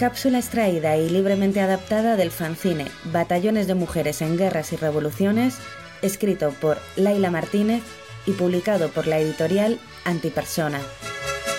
Cápsula extraída y libremente adaptada del fanzine Batallones de Mujeres en Guerras y Revoluciones, escrito por Laila Martínez y publicado por la editorial Antipersona.